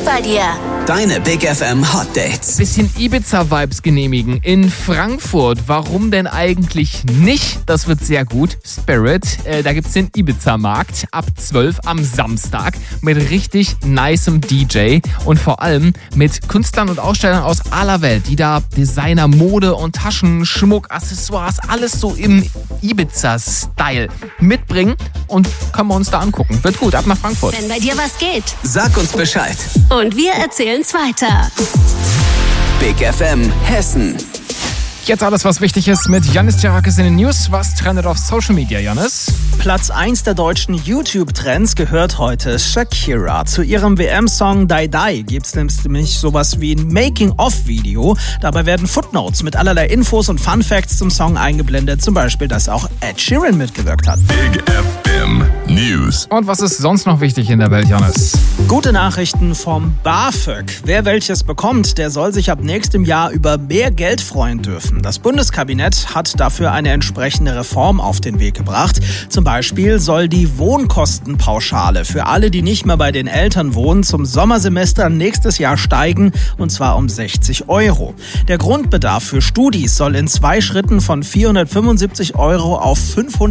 bei dir. Deine Big FM Hot Dates. Bisschen Ibiza-Vibes genehmigen in Frankfurt. Warum denn eigentlich nicht? Das wird sehr gut. Spirit, da gibt's den Ibiza-Markt ab 12 am Samstag mit richtig nicem DJ und vor allem mit Künstlern und Ausstellern aus aller Welt, die da Designer, Mode und Taschen, Schmuck, Accessoires, alles so im Ibiza-Style mitbringen und können wir uns da angucken. Wird gut, ab nach Frankfurt. Wenn bei dir was geht. Sag uns Bescheid. Und wir erzählen's weiter. Big FM Hessen. Jetzt alles, was wichtig ist mit Yannis Tjarakis in den News. Was trendet auf Social Media, Yannis? Platz 1 der deutschen YouTube-Trends gehört heute Shakira. Zu ihrem WM-Song Die Die gibt's nämlich sowas wie ein Making-of-Video. Dabei werden Footnotes mit allerlei Infos und Fun-Facts zum Song eingeblendet. Zum Beispiel, dass auch Ed Sheeran mitgewirkt hat. Big FM News. Und was ist sonst noch wichtig in der Welt, Yannis? Gute Nachrichten vom BAföG. Wer welches bekommt, der soll sich ab nächstem Jahr über mehr Geld freuen dürfen. Das Bundeskabinett hat dafür eine entsprechende Reform auf den Weg gebracht. Zum Beispiel soll die Wohnkostenpauschale für alle, die nicht mehr bei den Eltern wohnen, zum Sommersemester nächstes Jahr steigen, und zwar um 60 Euro. Der Grundbedarf für Studis soll in 2 Schritten von 475 Euro auf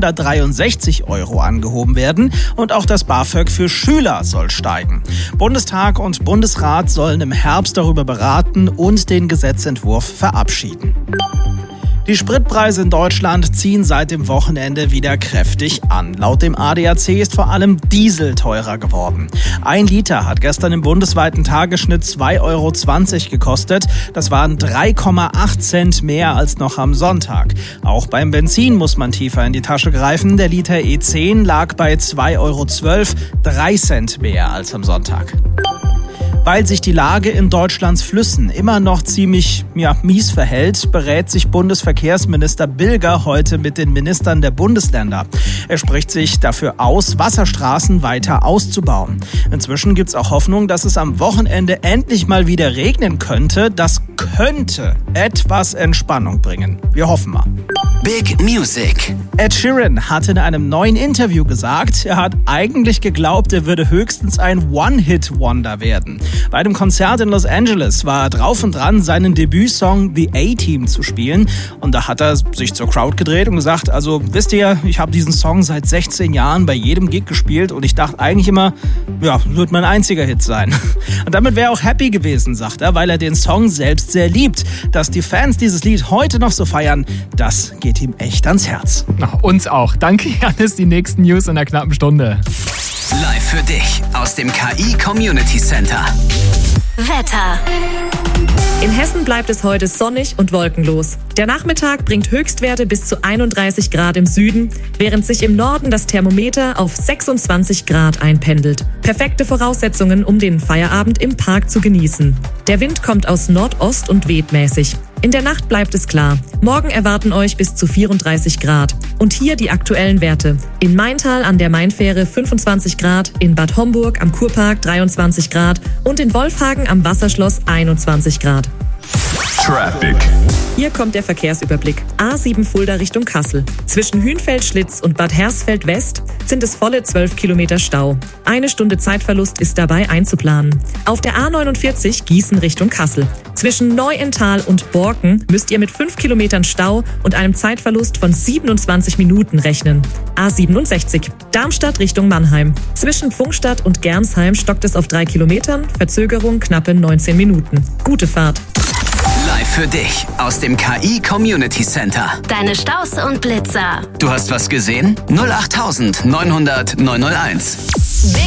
563 Euro angehoben werden und auch das BAföG für Schüler soll steigen. Bundestag und Bundesrat sollen im Herbst darüber beraten und den Gesetzentwurf verabschieden. Die Spritpreise in Deutschland ziehen seit dem Wochenende wieder kräftig an. Laut dem ADAC ist vor allem Diesel teurer geworden. 1 Liter hat gestern im bundesweiten Tagesschnitt 2,20 Euro gekostet. Das waren 3,8 Cent mehr als noch am Sonntag. Auch beim Benzin muss man tiefer in die Tasche greifen. Der Liter E10 lag bei 2,12 Euro, 3 Cent mehr als am Sonntag. Weil sich die Lage in Deutschlands Flüssen immer noch ziemlich mies verhält, berät sich Bundesverkehrsminister Bilger heute mit den Ministern der Bundesländer. Er spricht sich dafür aus, Wasserstraßen weiter auszubauen. Inzwischen gibt es auch Hoffnung, dass es am Wochenende endlich mal wieder regnen könnte. Das könnte etwas Entspannung bringen. Wir hoffen mal. Big Music. Ed Sheeran hat in einem neuen Interview gesagt, er hat eigentlich geglaubt, er würde höchstens ein One-Hit-Wonder werden. Bei dem Konzert in Los Angeles war er drauf und dran, seinen Debütsong The A-Team zu spielen. Und da hat er sich zur Crowd gedreht und gesagt, also wisst ihr, ich habe diesen Song seit 16 Jahren bei jedem Gig gespielt und ich dachte eigentlich immer, wird mein einziger Hit sein. Und damit wäre er auch happy gewesen, sagt er, weil er den Song selbst sehr liebt. Dass die Fans dieses Lied heute noch so feiern, das geht ihm echt ans Herz. Ach, uns auch. Danke, Yannis. Die nächsten News in einer knappen Stunde. Live für dich aus dem KI Community Center. Wetter. In Hessen bleibt es heute sonnig und wolkenlos. Der Nachmittag bringt Höchstwerte bis zu 31 Grad im Süden, während sich im Norden das Thermometer auf 26 Grad einpendelt. Perfekte Voraussetzungen, um den Feierabend im Park zu genießen. Der Wind kommt aus Nordost und weht mäßig. In der Nacht bleibt es klar. Morgen erwarten euch bis zu 34 Grad. Und hier die aktuellen Werte. In Maintal an der Mainfähre 25 Grad, in Bad Homburg am Kurpark 23 Grad und in Wolfhagen am Wasserschloss 21 Grad. Traffic. Hier kommt der Verkehrsüberblick. A7 Fulda Richtung Kassel. Zwischen Hünfeld-Schlitz und Bad Hersfeld West sind es volle 12 Kilometer Stau. 1 Stunde Zeitverlust ist dabei einzuplanen. Auf der A49 Gießen Richtung Kassel. Zwischen Neuental und Borken müsst ihr mit 5 Kilometern Stau und einem Zeitverlust von 27 Minuten rechnen. A67 Darmstadt Richtung Mannheim. Zwischen Pfungstadt und Gernsheim stockt es auf 3 Kilometern, Verzögerung knappe 19 Minuten. Gute Fahrt. Live für dich aus dem KI Community Center. Deine Staus und Blitzer. Du hast was gesehen? 08900 901.